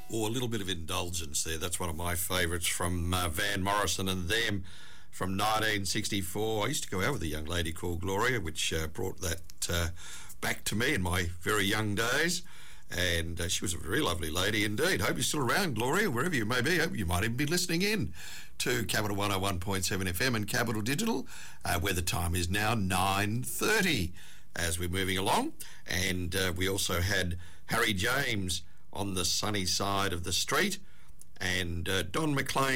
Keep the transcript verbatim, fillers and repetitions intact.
or a little bit of indulgence there. That's one of my favourites from uh, Van Morrison and them from nineteen sixty-four. I used to go out with a young lady called Gloria, which uh, brought that uh, back to me in my very young days. And uh, she was a very lovely lady indeed. Hope you're still around, Gloria, wherever you may be. Hope you might even be listening in to Capital one oh one point seven F M and Capital Digital, uh, where the time is now nine thirty as we're moving along. And uh, we also had Harry James on the sunny side of the street, and uh, Don McLean